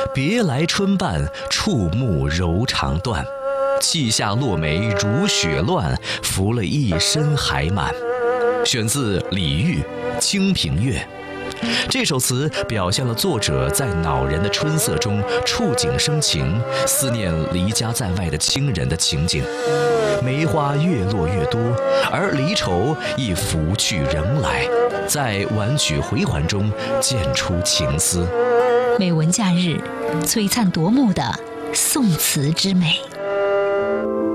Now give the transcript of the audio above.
别来春半，触目柔肠断。泣下落梅如雪乱，拂了一身海满。选自李煜《清平乐》。这首词表现了作者在恼人的春色中触景生情，思念离家在外的亲人的情景。梅花越落越多，而离愁亦拂去仍来，在婉曲回环中渐出情思。 美文假日，璀璨夺目的宋词之美。